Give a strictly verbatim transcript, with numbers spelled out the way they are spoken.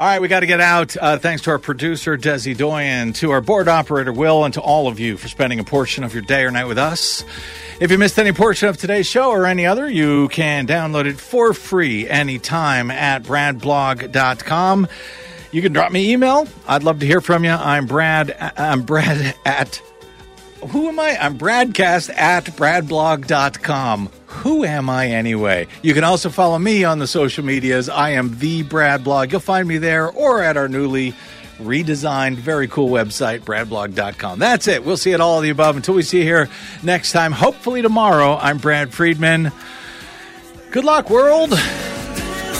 All right, we got to get out. Uh, thanks to our producer, Desi Doyen, to our board operator, Will, and to all of you for spending a portion of your day or night with us. If you missed any portion of today's show or any other, you can download it for free anytime at brad blog dot com. You can drop me email. I'd love to hear from you. I'm Brad. I'm Brad at... Who am I? I'm Bradcast at brad blog dot com. Who am I anyway? You can also follow me on the social medias. I am the Brad Blog. You'll find me there or at our newly redesigned, very cool website, brad blog dot com. That's it. We'll see it all of the above until we see you here next time. Hopefully tomorrow. I'm Brad Friedman. Good luck, world.